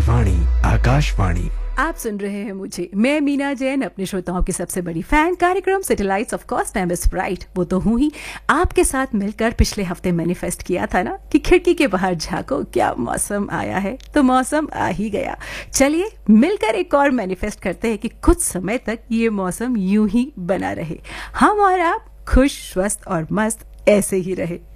वाणी आकाशवाणी। आप सुन रहे हैं मुझे, मैं मीना जैन, अपने श्रोताओं की सबसे बड़ी फैन। कार्यक्रम सैटेलाइट्स ऑफ कोर्स मैं मिस ब्राइट वो तो हूँ ही। आपके साथ मिलकर पिछले हफ्ते मैनिफेस्ट किया था ना कि खिड़की के बाहर झांको, क्या मौसम आया है, तो मौसम आ ही गया। चलिए मिलकर एक और मैनिफेस्ट करते हैं कि कुछ समय तक ये मौसम यूं ही बना रहे, हम और आप खुश, स्वस्थ और मस्त ऐसे ही रहे।